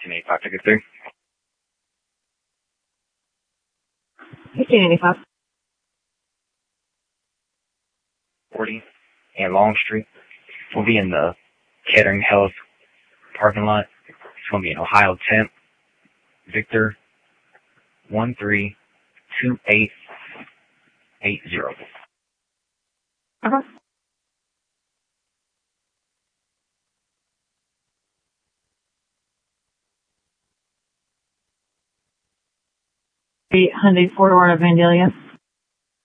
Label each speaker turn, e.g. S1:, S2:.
S1: 1585, ticket 3.
S2: 1585.
S1: 40 and Long Street. We'll be in the Kettering Health parking lot. It's going to be in Ohio Temp, Victor 132880.
S2: Uh-huh. The Hyundai 4-door of Vandalia.